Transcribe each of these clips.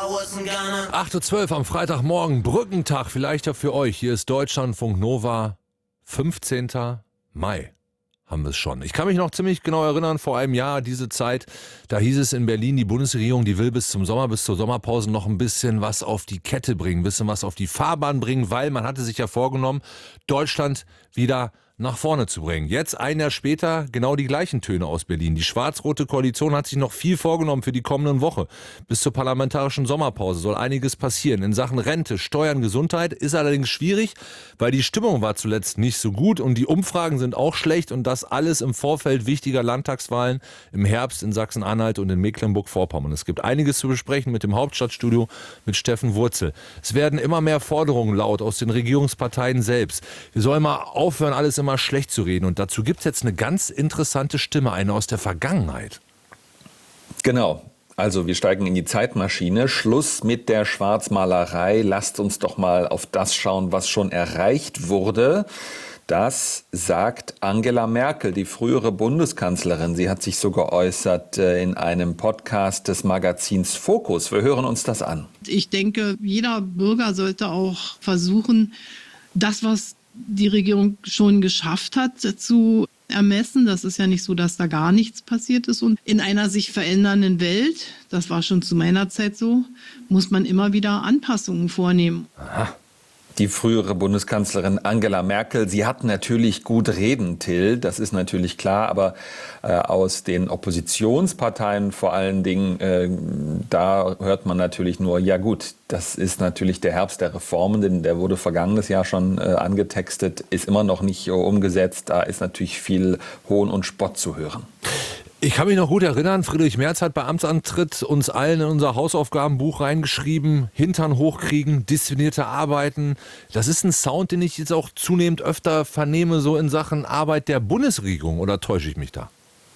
8:12 Uhr am Freitagmorgen, Brückentag, vielleicht ja für euch. Hier ist Deutschlandfunk Nova, 15. Mai. Haben wir es schon. Ich kann mich noch ziemlich genau erinnern, vor einem Jahr, diese Zeit, da hieß es in Berlin, die Bundesregierung, die will bis zum Sommer, bis zur Sommerpause noch ein bisschen was auf die Kette bringen, ein bisschen was auf die Fahrbahn bringen, weil man hatte sich ja vorgenommen, Deutschland wieder nach vorne zu bringen. Jetzt, ein Jahr später, genau die gleichen Töne aus Berlin. Die schwarz-rote Koalition hat sich noch viel vorgenommen für die kommenden Woche. Bis zur parlamentarischen Sommerpause soll einiges passieren. In Sachen Rente, Steuern, Gesundheit ist allerdings schwierig, weil die Stimmung war zuletzt nicht so gut und die Umfragen sind auch schlecht und das alles im Vorfeld wichtiger Landtagswahlen im Herbst in Sachsen-Anhalt und in Mecklenburg-Vorpommern. Es gibt einiges zu besprechen mit dem Hauptstadtstudio mit Steffen Wurzel. Es werden immer mehr Forderungen laut aus den Regierungsparteien selbst. Wir sollen mal aufhören, alles immer schlecht zu reden. Und dazu gibt es jetzt eine ganz interessante Stimme, eine aus der Vergangenheit. Genau. Also wir steigen in die Zeitmaschine. Schluss mit der Schwarzmalerei. Lasst uns doch mal auf das schauen, was schon erreicht wurde. Das sagt Angela Merkel, die frühere Bundeskanzlerin. Sie hat sich so geäußert in einem Podcast des Magazins Focus. Wir hören uns das an. Ich denke, jeder Bürger sollte auch versuchen, das, was die Regierung schon geschafft hat, zu ermessen. Das ist ja nicht so, dass da gar nichts passiert ist. Und in einer sich verändernden Welt, das war schon zu meiner Zeit so, muss man immer wieder Anpassungen vornehmen. Aha. Die frühere Bundeskanzlerin Angela Merkel, sie hat natürlich gut reden, Till, das ist natürlich klar, aber aus den Oppositionsparteien vor allen Dingen, da hört man natürlich nur, ja gut, das ist natürlich der Herbst der Reformen, denn der wurde vergangenes Jahr schon angetextet, ist immer noch nicht umgesetzt, da ist natürlich viel Hohn und Spott zu hören. Ich kann mich noch gut erinnern, Friedrich Merz hat bei Amtsantritt uns allen in unser Hausaufgabenbuch reingeschrieben, Hintern hochkriegen, disziplinierte Arbeiten. Das ist ein Sound, den ich jetzt auch zunehmend öfter vernehme, so in Sachen Arbeit der Bundesregierung, oder täusche ich mich da?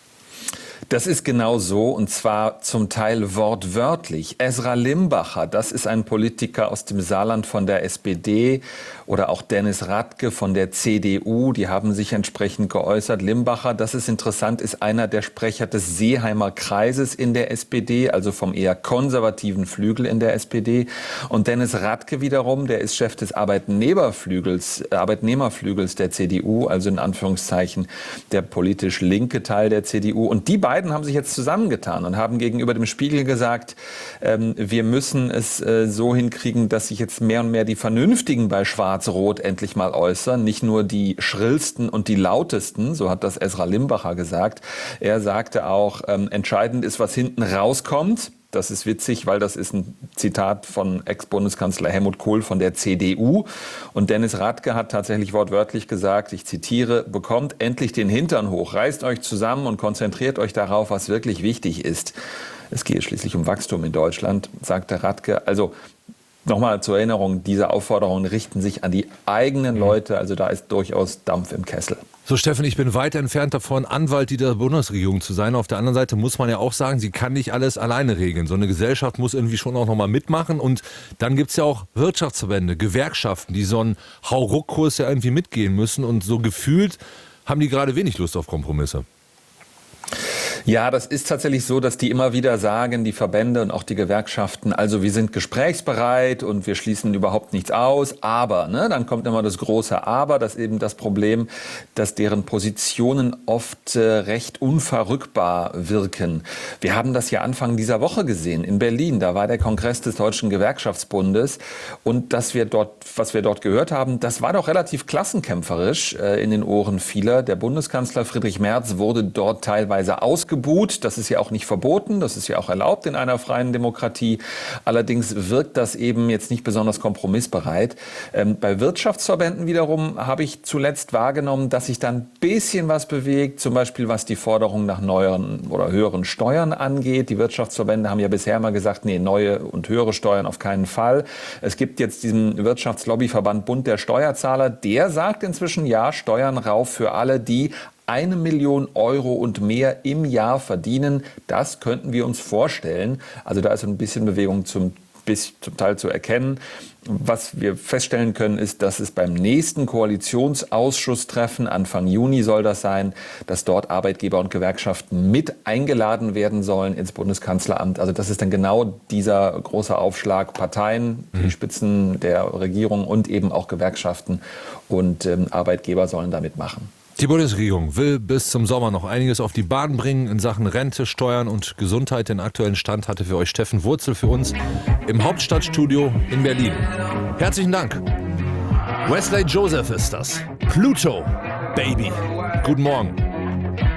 Das ist genau so, und zwar zum Teil wortwörtlich. Esra Limbacher, das ist ein Politiker aus dem Saarland von der SPD, oder auch Dennis Radke von der CDU, die haben sich entsprechend geäußert. Limbacher, das ist interessant, ist einer der Sprecher des Seeheimer Kreises in der SPD, also vom eher konservativen Flügel in der SPD. Und Dennis Radke wiederum, der ist Chef des Arbeitnehmerflügels der CDU, also in Anführungszeichen der politisch linke Teil der CDU. Und die beiden haben sich jetzt zusammengetan und haben gegenüber dem Spiegel gesagt, wir müssen es so hinkriegen, dass sich jetzt mehr und mehr die Vernünftigen bei Schwarz-Rot endlich mal äußern, nicht nur die schrillsten und die lautesten, so hat das Esra Limbacher gesagt. Er sagte auch, entscheidend ist, was hinten rauskommt. Das ist witzig, weil das ist ein Zitat von Ex-Bundeskanzler Helmut Kohl von der CDU. Und Dennis Radke hat tatsächlich wortwörtlich gesagt, ich zitiere, bekommt endlich den Hintern hoch, reißt euch zusammen und konzentriert euch darauf, was wirklich wichtig ist. Es geht schließlich um Wachstum in Deutschland, sagte Radke. Also nochmal zur Erinnerung, diese Aufforderungen richten sich an die eigenen Leute, also da ist durchaus Dampf im Kessel. So, Steffen, ich bin weit entfernt davon, Anwalt der Bundesregierung zu sein. Auf der anderen Seite muss man ja auch sagen, sie kann nicht alles alleine regeln. So eine Gesellschaft muss irgendwie schon auch nochmal mitmachen. Und dann gibt's ja auch Wirtschaftsverbände, Gewerkschaften, die so einen Hauruck-Kurs ja irgendwie mitgehen müssen. Und so gefühlt haben die gerade wenig Lust auf Kompromisse. Ja, das ist tatsächlich so, dass die immer wieder sagen, die Verbände und auch die Gewerkschaften, also wir sind gesprächsbereit und wir schließen überhaupt nichts aus, aber, dann kommt immer das große Aber, das ist eben das Problem, dass deren Positionen oft recht unverrückbar wirken. Wir haben das ja Anfang dieser Woche gesehen in Berlin, da war der Kongress des Deutschen Gewerkschaftsbundes und was wir dort gehört haben, das war doch relativ klassenkämpferisch in den Ohren vieler. Der Bundeskanzler Friedrich Merz wurde dort teilweise ausgebuht. Das ist ja auch nicht verboten, das ist ja auch erlaubt in einer freien Demokratie. Allerdings wirkt das eben jetzt nicht besonders kompromissbereit. Bei Wirtschaftsverbänden wiederum habe ich zuletzt wahrgenommen, dass sich da ein bisschen was bewegt, zum Beispiel was die Forderung nach neueren oder höheren Steuern angeht. Die Wirtschaftsverbände haben ja bisher immer gesagt, nee, neue und höhere Steuern auf keinen Fall. Es gibt jetzt diesen Wirtschaftslobbyverband Bund der Steuerzahler, der sagt inzwischen, ja, Steuern rauf für alle, die 1 Million Euro und mehr im Jahr verdienen. Das könnten wir uns vorstellen. Also da ist ein bisschen Bewegung zum bis zum Teil zu erkennen. Was wir feststellen können, ist, dass es beim nächsten Koalitionsausschusstreffen, Anfang Juni soll das sein, dass dort Arbeitgeber und Gewerkschaften mit eingeladen werden sollen ins Bundeskanzleramt. Also das ist dann genau dieser große Aufschlag, Parteien, die Spitzen der Regierung und eben auch Gewerkschaften und Arbeitgeber sollen da mitmachen. Die Bundesregierung will bis zum Sommer noch einiges auf die Bahn bringen in Sachen Rente, Steuern und Gesundheit. Den aktuellen Stand hatte für euch Steffen Wurzel für uns im Hauptstadtstudio in Berlin. Herzlichen Dank. Wesley Joseph ist das. Pluto, Baby. Guten Morgen.